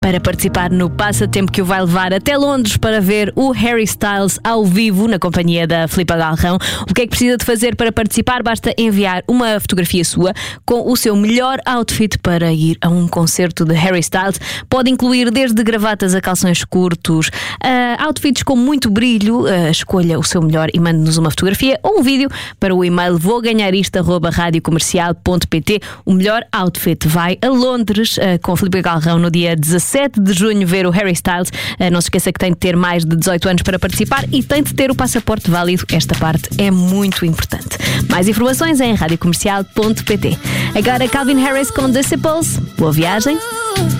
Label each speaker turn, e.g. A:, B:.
A: para participar no passatempo que o vai levar até Londres para ver o Harry Styles ao vivo na companhia da Filipa Galrão. O que é que precisa de fazer para participar? Basta enviar uma fotografia sua com o seu melhor outfit para ir a um concerto de Harry Styles. Pode incluir desde gravatas a calções curtos, outfits com muito brilho. Escolha o seu melhor e mande-nos uma fotografia ou um vídeo para o e-mail vouganharisto@radiocomercial.pt. O melhor outfit vai a Londres com Filipa Galrão no dia 17 de junho ver o Harry Styles. Não se esqueça que tem de ter mais de 18 anos para participar e tem de ter o passaporte válido. Esta parte é muito importante. Mais informações em radiocomercial.pt. Agora Calvin Harris com Disciples. Boa viagem.